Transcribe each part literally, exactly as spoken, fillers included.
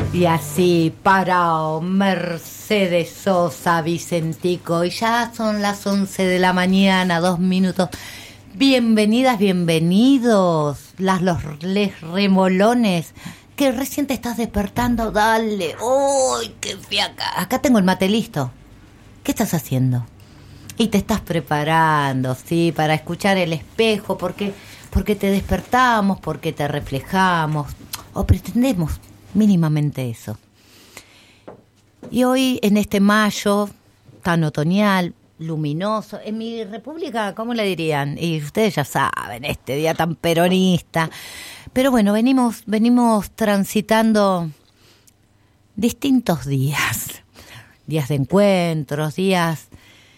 Y así, parao, Mercedes Sosa, Vicentico, y ya son las once de la mañana, dos minutos. Bienvenidas, bienvenidos, las los les remolones, que recién te estás despertando, dale. ¡Uy, qué fiaca! Acá tengo el mate listo. ¿Qué estás haciendo? Y te estás preparando, sí, para escuchar el espejo, porque, porque te despertamos, porque te reflejamos, o pretendemos mínimamente eso. Y hoy, en este mayo tan otoñal, luminoso, en mi república, ¿cómo le dirían? Y ustedes ya saben, este día tan peronista. Pero bueno, venimos, venimos transitando distintos días. Días de encuentros, días,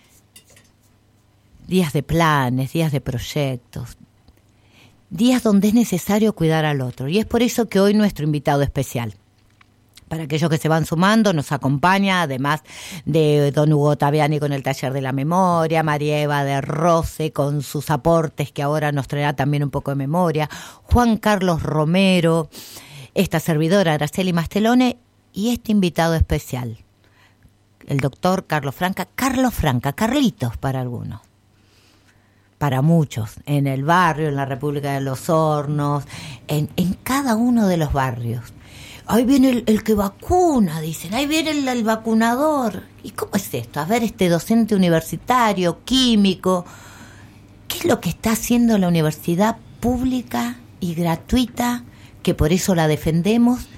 días de planes, días de proyectos. Días donde es necesario cuidar al otro. Y es por eso que hoy nuestro invitado especial, para aquellos que se van sumando, nos acompaña, además de don Hugo Taviani con el Taller de la Memoria, María Eva de Rose con sus aportes, que ahora nos traerá también un poco de memoria, Juan Carlos Romero, esta servidora Araceli Mastelone y este invitado especial, el doctor Carlos Franca, Carlos Franca, Carlitos para algunos. Para muchos, en el barrio, en la República de los Hornos, en, en cada uno de los barrios. Ahí viene el, el que vacuna, dicen, ahí viene el, el vacunador. ¿Y cómo es esto? A ver, este docente universitario, químico, ¿qué es lo que está haciendo la universidad pública y gratuita, que por eso la defendemos,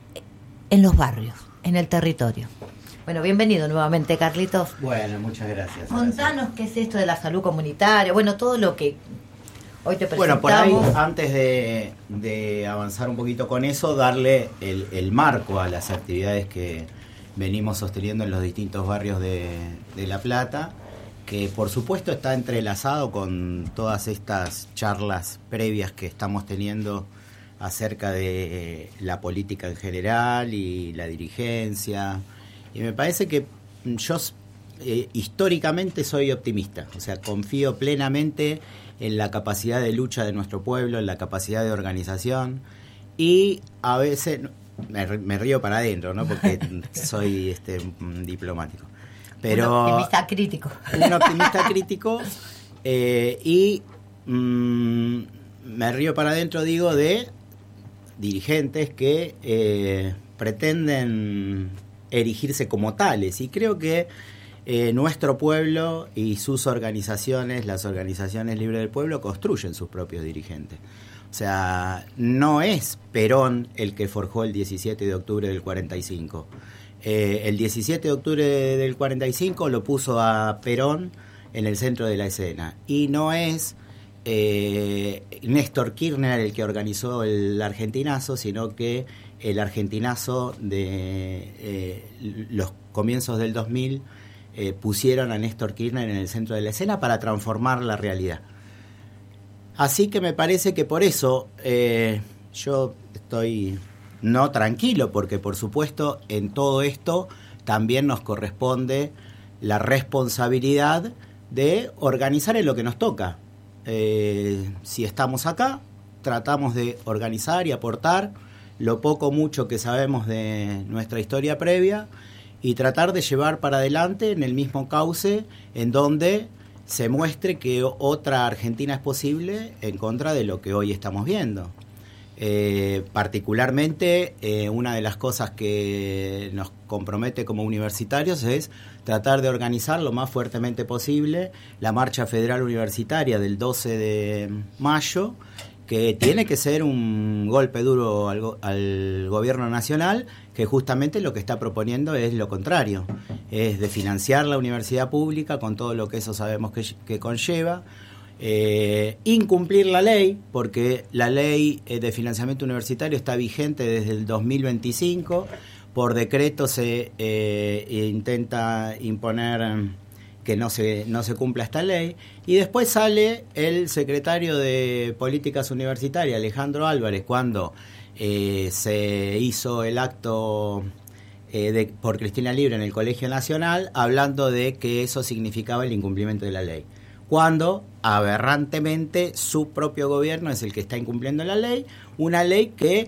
en los barrios, en el territorio? Bueno, bienvenido nuevamente, Carlitos. Bueno, muchas gracias. Contanos qué es esto de la salud comunitaria, bueno, todo lo que hoy te presentamos. Bueno, por ahí, antes de, de avanzar un poquito con eso, darle el, el marco a las actividades que venimos sosteniendo en los distintos barrios de, de La Plata, que por supuesto está entrelazado con todas estas charlas previas que estamos teniendo acerca de la política en general y la dirigencia. Y me parece que yo eh, históricamente soy optimista, o sea, confío plenamente en la capacidad de lucha de nuestro pueblo, en la capacidad de organización, y a veces me, me río para adentro, ¿no? Porque soy este diplomático. Pero un optimista crítico. Un optimista crítico eh, y mmm, me río para adentro, digo, de dirigentes que eh, pretenden erigirse como tales, y creo que eh, nuestro pueblo y sus organizaciones, las organizaciones libres del pueblo, construyen sus propios dirigentes. O sea, no es Perón el que forjó el diecisiete de octubre del cuarenta y cinco. Eh, el diecisiete de octubre del cuarenta y cinco lo puso a Perón en el centro de la escena, y no es eh, Néstor Kirchner el que organizó el argentinazo, sino que el argentinazo de eh, los comienzos del dos mil eh, pusieron a Néstor Kirchner en el centro de la escena para transformar la realidad. Así que me parece que por eso eh, yo estoy no tranquilo, porque por supuesto en todo esto también nos corresponde la responsabilidad de organizar en lo que nos toca. Eh, si estamos acá, tratamos de organizar y aportar lo poco o mucho que sabemos de nuestra historia previa, y tratar de llevar para adelante en el mismo cauce en donde se muestre que otra Argentina es posible en contra de lo que hoy estamos viendo. Eh, particularmente, eh, una de las cosas que nos compromete como universitarios es tratar de organizar lo más fuertemente posible la Marcha Federal Universitaria del doce de mayo, que tiene que ser un golpe duro al, go- al gobierno nacional, que justamente lo que está proponiendo es lo contrario, es de financiar la universidad pública con todo lo que eso sabemos que, que conlleva, eh, incumplir la ley, porque la ley de financiamiento universitario está vigente desde el dos mil veinticinco, por decreto se eh, intenta imponer que no se no se cumpla esta ley, y después sale el secretario de Políticas Universitarias, Alejandro Álvarez, cuando eh, se hizo el acto eh, de, por Cristina Libre en el Colegio Nacional, hablando de que eso significaba el incumplimiento de la ley, cuando aberrantemente su propio gobierno es el que está incumpliendo la ley, una ley que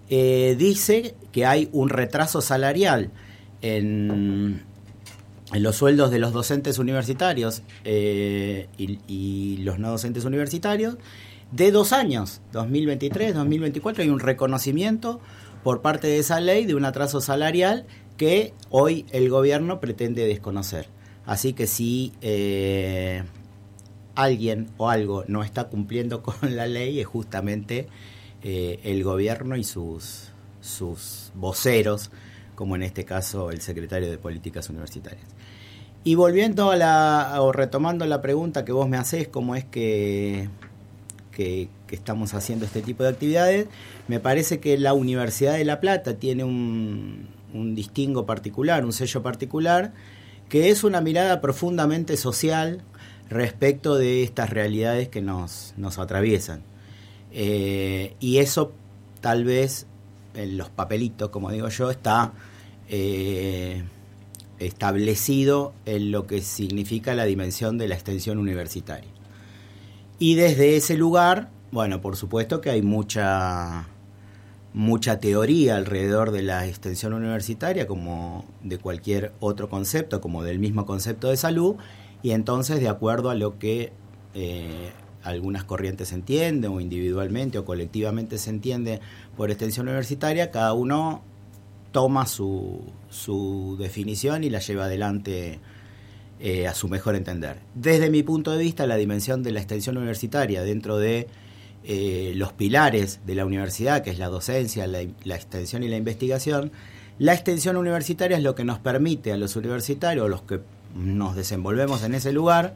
eh, dice que hay un retraso salarial en, en los sueldos de los docentes universitarios eh, y, y los no docentes universitarios de dos años, dos mil veintitrés, dos mil veinticuatro. Hay un reconocimiento por parte de esa ley de un atraso salarial que hoy el gobierno pretende desconocer. Así que si eh, alguien o algo no está cumpliendo con la ley, es justamente eh, el gobierno y sus, sus voceros, como en este caso el secretario de Políticas Universitarias. Y volviendo a la, o retomando la pregunta que vos me hacés, cómo es que, que, que estamos haciendo este tipo de actividades, me parece que la Universidad de La Plata tiene un, un distingo particular, un sello particular, que es una mirada profundamente social respecto de estas realidades que nos, nos atraviesan. Eh, y eso tal vez en los papelitos, como digo yo, está eh, establecido en lo que significa la dimensión de la extensión universitaria. Y desde ese lugar, bueno, por supuesto que hay mucha... mucha teoría alrededor de la extensión universitaria, como de cualquier otro concepto, como del mismo concepto de salud, y entonces de acuerdo a lo que eh, algunas corrientes entienden, o individualmente o colectivamente se entiende por extensión universitaria, cada uno toma su, su definición y la lleva adelante eh, a su mejor entender. Desde mi punto de vista, la dimensión de la extensión universitaria dentro de Eh, los pilares de la universidad, que es la docencia, la, la extensión y la investigación, la extensión universitaria es lo que nos permite a los universitarios, los que nos desenvolvemos en ese lugar,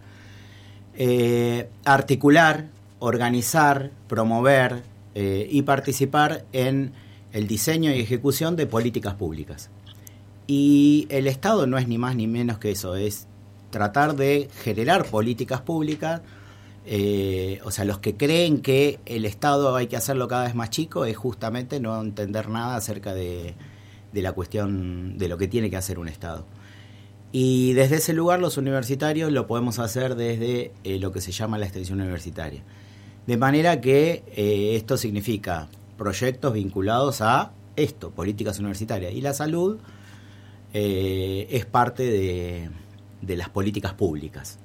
eh, articular, organizar, promover eh, y participar en el diseño y ejecución de políticas públicas. Y el Estado no es ni más ni menos que eso, es tratar de generar políticas públicas. Eh, o sea, los que creen que el Estado hay que hacerlo cada vez más chico es justamente no entender nada acerca de, de la cuestión de lo que tiene que hacer un Estado. Y desde ese lugar los universitarios lo podemos hacer desde eh, lo que se llama la extensión universitaria. De manera que eh, esto significa proyectos vinculados a esto, políticas universitarias. Y la salud eh, es parte de, de las políticas públicas.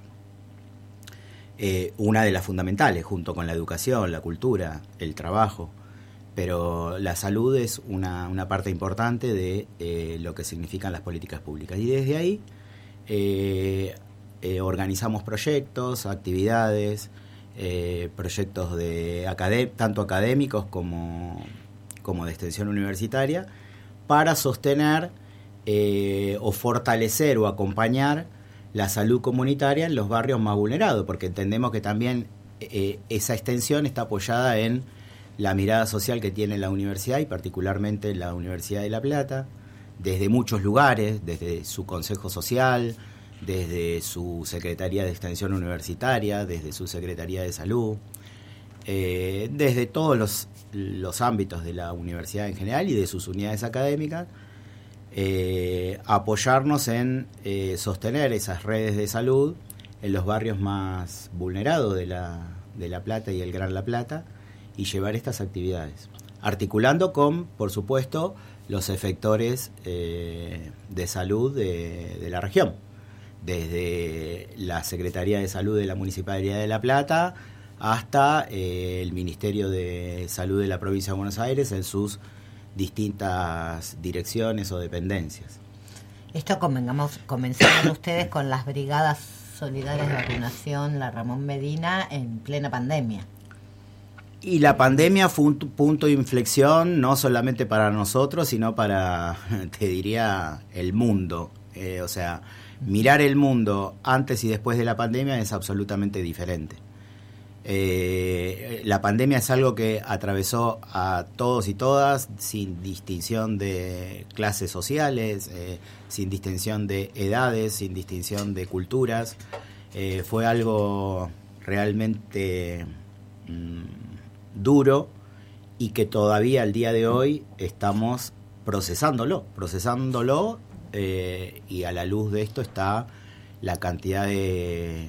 Eh, una de las fundamentales, junto con la educación, la cultura, el trabajo, pero la salud es una, una parte importante de eh, lo que significan las políticas públicas. Y desde ahí eh, eh, organizamos proyectos, actividades, eh, proyectos de acadé- tanto académicos como, como de extensión universitaria, para sostener eh, o fortalecer o acompañar la salud comunitaria en los barrios más vulnerados, porque entendemos que también eh, esa extensión está apoyada en la mirada social que tiene la universidad, y particularmente la Universidad de La Plata, desde muchos lugares, desde su consejo social, desde su Secretaría de Extensión Universitaria, desde su Secretaría de Salud, eh, desde todos los, los ámbitos de la universidad en general y de sus unidades académicas, Eh, apoyarnos en eh, sostener esas redes de salud en los barrios más vulnerados de la, de La Plata y el Gran La Plata, y llevar estas actividades, articulando con, por supuesto, los efectores eh, de salud de, de la región, desde la Secretaría de Salud de la Municipalidad de La Plata hasta eh, el Ministerio de Salud de la Provincia de Buenos Aires en sus distintas direcciones o dependencias. Esto convengamos, comenzaron ustedes con las brigadas solidarias de vacunación, la Ramón Medina, en plena pandemia. Y la pandemia fue un punto de inflexión no solamente para nosotros, sino para, te diría, el mundo. Eh, o sea, mirar el mundo antes y después de la pandemia es absolutamente diferente. Eh, la pandemia es algo que atravesó a todos y todas sin distinción de clases sociales, eh, sin distinción de edades, sin distinción de culturas. Eh, fue algo realmente mmm, duro, y que todavía al día de hoy estamos procesándolo, procesándolo eh, y a la luz de esto está la cantidad de,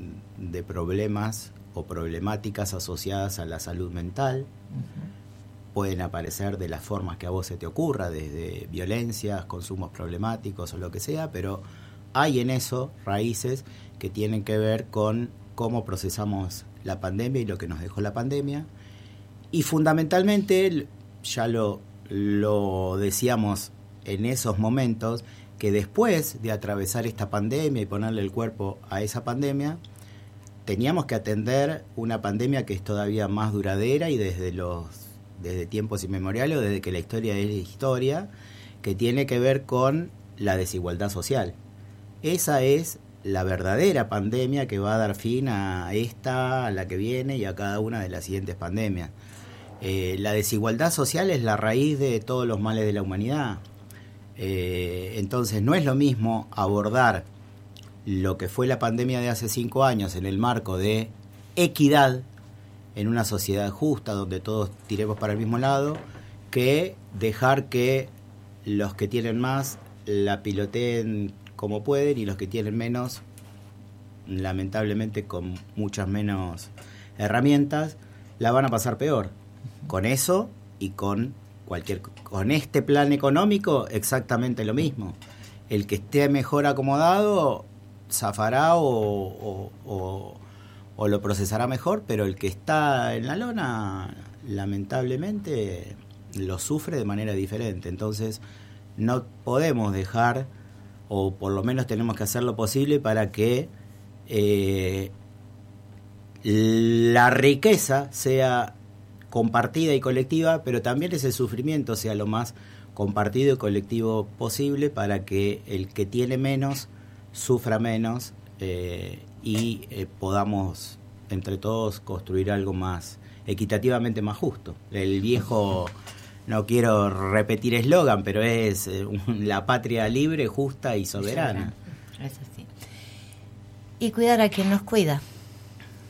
de problemas o problemáticas asociadas a la salud mental, uh-huh. pueden aparecer de las formas que a vos se te ocurra, desde violencias, consumos problemáticos o lo que sea, pero hay en eso raíces que tienen que ver con cómo procesamos la pandemia y lo que nos dejó la pandemia. Y fundamentalmente, ya lo, lo decíamos en esos momentos, que después de atravesar esta pandemia y ponerle el cuerpo a esa pandemia, teníamos que atender una pandemia que es todavía más duradera y desde los desde tiempos inmemoriales, o desde que la historia es historia, que tiene que ver con la desigualdad social. Esa es la verdadera pandemia que va a dar fin a esta, a la que viene y a cada una de las siguientes pandemias. Eh, la desigualdad social es la raíz de todos los males de la humanidad. Eh, entonces no es lo mismo abordar lo que fue la pandemia de hace cinco años en el marco de equidad en una sociedad justa donde todos tiremos para el mismo lado, que dejar que los que tienen más la piloteen como pueden y los que tienen menos, lamentablemente con muchas menos herramientas, la van a pasar peor. Con eso y con cualquier con este plan económico exactamente lo mismo. El que esté mejor acomodado zafará o, o, o, o lo procesará mejor, pero el que está en la lona lamentablemente lo sufre de manera diferente. Entonces no podemos dejar, o por lo menos tenemos que hacer lo posible para que eh, la riqueza sea compartida y colectiva, pero también ese sufrimiento sea lo más compartido y colectivo posible, para que el que tiene menos sufra menos eh, y eh, podamos entre todos construir algo más equitativamente más justo. El viejo, no quiero repetir eslogan, pero es eh, un, la patria libre, justa y soberana. Eso sí. Y cuidar a quien nos cuida.